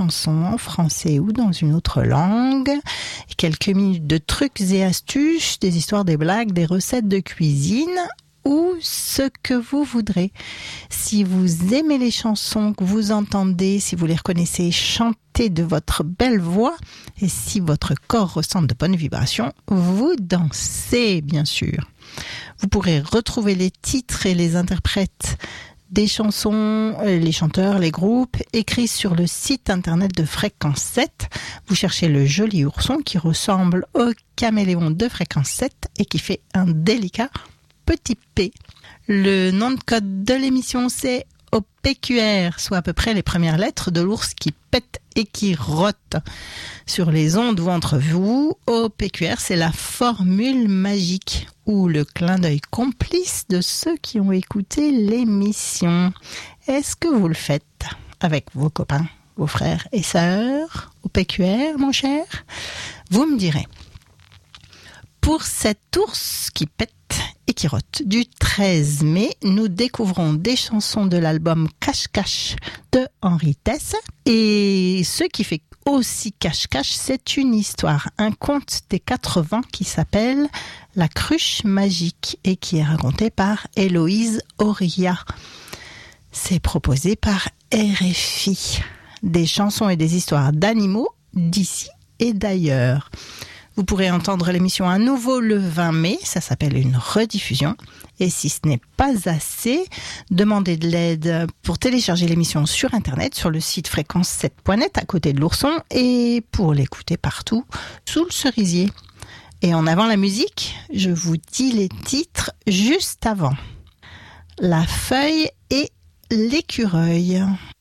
chansons en français ou dans une autre langue, quelques minutes de trucs et astuces, des histoires, des blagues, des recettes de cuisine ou ce que vous voudrez. Si vous aimez les chansons que vous entendez, si vous les reconnaissez chanter de votre belle voix et si votre corps ressent de bonnes vibrations, vous dansez bien sûr. Vous pourrez retrouver les titres et les interprètes des chansons, les chanteurs, les groupes, écrits sur le site internet de Fréquence 7. Vous cherchez le joli ourson qui ressemble au caméléon de Fréquence 7 et qui fait un délicat petit P. Le nom de code de l'émission, c'est OPQR, soit à peu près les premières lettres de l'ours qui pète et qui rote. Sur les ondes ou entre vous, OPQR, c'est la formule magique ou le clin d'œil complice de ceux qui ont écouté l'émission. Est-ce que vous le faites avec vos copains, vos frères et sœurs OPQR, mon cher? Vous me direz. Pour cet ours qui pète et qui rote, du 13 mai, nous découvrons des chansons de l'album Cache-Cache de Henri Tess. Et ce qui fait aussi Cache-Cache, c'est une histoire, un conte des 80 qui s'appelle La Cruche Magique et qui est raconté par Héloïse Auria. C'est proposé par RFI. Des chansons et des histoires d'animaux d'ici et d'ailleurs. Vous pourrez entendre l'émission à nouveau le 20 mai, ça s'appelle une rediffusion. Et si ce n'est pas assez, demandez de l'aide pour télécharger l'émission sur Internet, sur le site fréquence7.net à côté de l'ourson et pour l'écouter partout sous le cerisier. Et en avant la musique, je vous dis les titres juste avant. La feuille et l'écureuil.